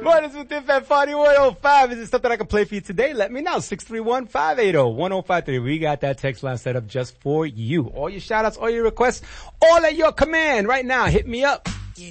What is with this at 4105? Is it something I can play for you today? Let me know. 631-580-1053. We got that text line set up just for you. All your shout outs, all your requests, all at your command right now. Hit me up.